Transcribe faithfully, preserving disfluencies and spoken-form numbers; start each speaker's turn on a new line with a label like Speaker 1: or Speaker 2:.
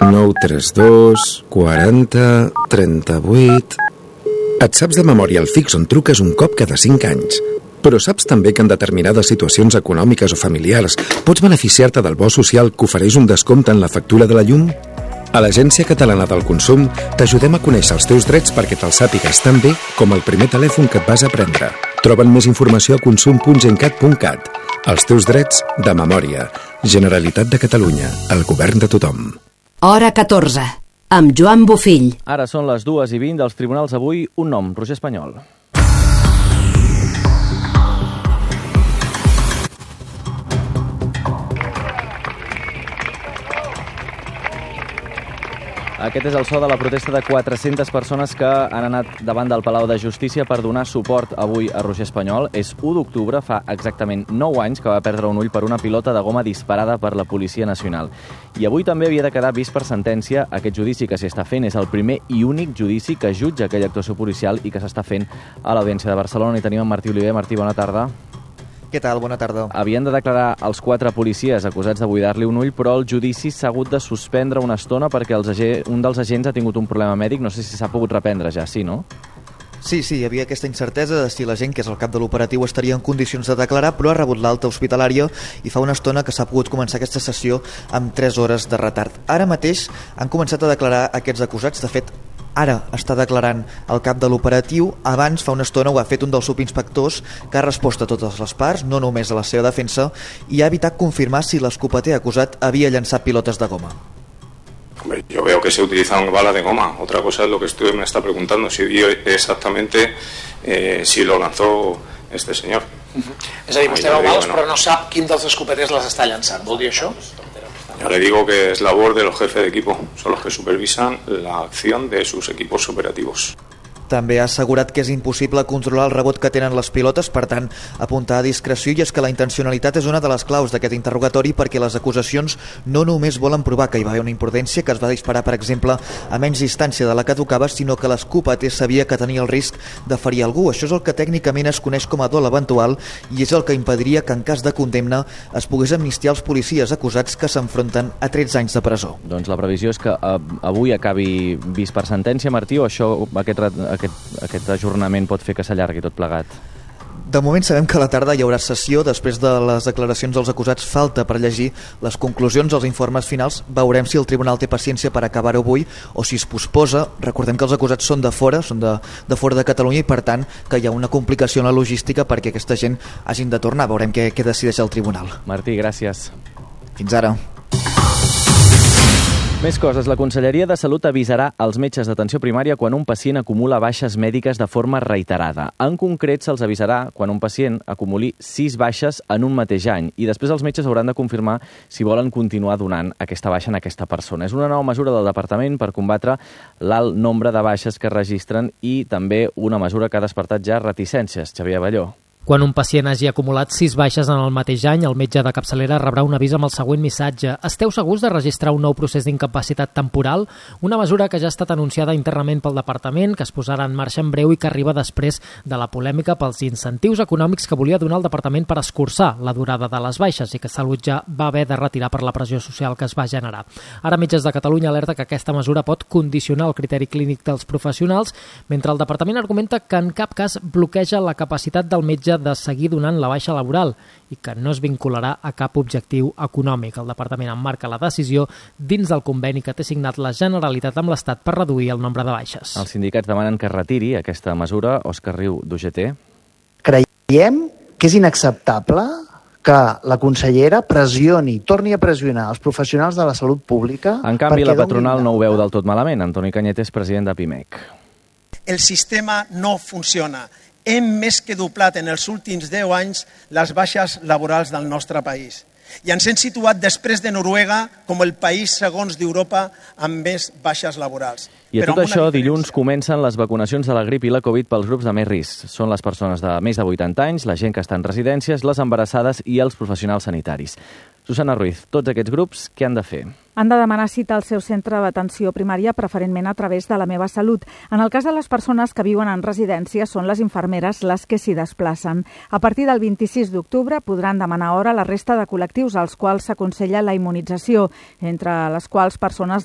Speaker 1: nou tres dos, quaranta, trenta-vuit... Et saps de memòria el fix on truques un cop cada cinc anys. Però saps també que en determinades situacions econòmiques o familiars pots beneficiar-te del bo social que ofereix un descompte en la factura de la llum? A l'Agència Catalana del Consum t'ajudem a conèixer els teus drets perquè te'ls sàpigues tan bé com el primer telèfon que et vas a prendre. Troba'n més informació a consum punt gencat punt cat. Els teus drets de memòria. Generalitat de Catalunya. El govern de tothom.
Speaker 2: Hora catorze. Amb Joan Bofill.
Speaker 3: Ara són les dues i vint dels tribunals avui. Un nom, Roger Espanyol. Aquest és el so de la protesta de quatre-centes persones que han anat davant del Palau de Justícia per donar suport avui a Roger Espanyol. És u d'octubre, fa exactament nou anys que va perdre un ull per una pilota de goma disparada per la Policia Nacional. I avui també havia de quedar vist per sentència aquest judici que s'hi està fent. És el primer i únic judici que jutja aquella actuació policial i que s'està fent a l'Audiència de Barcelona. I tenim en Martí Oliver. Martí, bona tarda.
Speaker 4: Què tal? Bona tarda.
Speaker 3: Havien de declarar els quatre policies acusats de buidar-li un ull, però el judici s'ha hagut de suspendre una estona perquè els ag... un dels agents ha tingut un problema mèdic. No sé si s'ha pogut reprendre ja, sí, no?
Speaker 4: Sí, sí, hi havia aquesta incertesa de si la gent, que és el cap de l'operatiu, estaria en condicions de declarar, però ha rebut l'alta hospitalària i fa una estona que s'ha pogut començar aquesta sessió amb tres hores de retard. Ara mateix han començat a declarar aquests acusats. De fet, ara està declarant el cap de l'operatiu. Abans, fa una estona, ho ha fet un dels subinspectors que ha respost a totes les parts, no només a la seva defensa, i ha evitat confirmar si l'escopeter acusat havia llançat pilotes de goma.
Speaker 5: Hombre, yo veo que se utilizan balas de goma. Otra cosa es lo que usted me está preguntando, si vio exactamente eh, si lo lanzó este señor.
Speaker 6: Uh-huh. És a dir, vostè veu bales, però no sap quin dels escopeters les està llançant. Vol dir això?
Speaker 5: Ya le digo que es labor de los jefes de equipo, son los que supervisan la acción de sus equipos operativos.
Speaker 4: També ha assegurat que és impossible controlar el rebot que tenen les pilotes, per tant, apuntar a discreció, i és que la intencionalitat és una de les claus d'aquest interrogatori, perquè les acusacions no només volen provar que hi va haver una imprudència, que es va disparar, per exemple, a menys distància de la que tocava, sinó que l'escopeter sabia que tenia el risc de ferir algú. Això és el que tècnicament es coneix com a dol eventual i és el que impediria que en cas de condemna es pogués amnistiar els policies acusats que s'enfronten a tretze anys de presó.
Speaker 3: Doncs la previsió és que avui acabi vist per sentència, Martí, o això, aquest Aquest, aquest ajornament pot fer que s'allargui tot plegat?
Speaker 4: De moment sabem que a la tarda hi haurà sessió. Després de les declaracions dels acusats falta per llegir les conclusions, els informes finals. Veurem si el tribunal té paciència per acabar-ho avui o si es posposa. Recordem que els acusats són de fora, són de, de fora de Catalunya, i per tant que hi ha una complicació en la logística perquè aquesta gent hagin de tornar. Veurem què, què decideix el tribunal.
Speaker 3: Martí, gràcies.
Speaker 4: Fins ara.
Speaker 3: Més coses. La Conselleria de Salut avisarà als metges d'atenció primària quan un pacient acumula baixes mèdiques de forma reiterada. En concret, se'ls avisarà quan un pacient acumuli sis baixes en un mateix any, i després els metges hauran de confirmar si volen continuar donant aquesta baixa en aquesta persona. És una nova mesura del Departament per combatre l'alt nombre de baixes que es registren i també una mesura que ha despertat ja reticències. Xavier Balló.
Speaker 7: Quan un pacient hagi acumulat sis baixes en el mateix any, el metge de capçalera rebrà un avís amb el següent missatge: esteu segurs de registrar un nou procés d'incapacitat temporal? Una mesura que ja ha estat anunciada internament pel Departament, que es posarà en marxa en breu i que arriba després de la polèmica pels incentius econòmics que volia donar el Departament per escurçar la durada de les baixes i que Salut ja va haver de retirar per la pressió social que es va generar. Ara Metges de Catalunya alerta que aquesta mesura pot condicionar el criteri clínic dels professionals, mentre el Departament argumenta que en cap cas bloqueja la capacitat del metge de seguir donant la baixa laboral i que no es vincularà a cap objectiu econòmic. El Departament emmarca la decisió dins del conveni que té signat la Generalitat amb l'Estat per reduir el nombre de baixes.
Speaker 3: Els sindicats demanen que retiri aquesta mesura. Òscar Riu, d'U G T.
Speaker 8: Creiem que és inacceptable que la consellera pressioni, torni a pressionar els professionals de la salut pública.
Speaker 3: En canvi, la patronal no ho veu del tot malament. Antoni Cañete és president de Pimec.
Speaker 9: El sistema no funciona. Hem més que doblat en els últims deu anys les baixes laborals del nostre país. I ens hem situat després de Noruega com el país segons d'Europa amb més baixes laborals.
Speaker 3: I a tot això, dilluns comencen les vacunacions de la grip i la Covid pels grups de més risc. Són les persones de més de vuitanta anys, la gent que està en residències, les embarassades i els professionals sanitaris. Susana Ruiz, tots aquests grups, què han de fer?
Speaker 10: Han de demanar cita al seu centre d'atenció primària, preferentment a través de La Meva Salut. En el cas de les persones que viuen en residència, són les infermeres les que s'hi desplacen. A partir del vint-i-sis d'octubre podran demanar hora a la resta de col·lectius als quals s'aconsella la immunització, entre les quals persones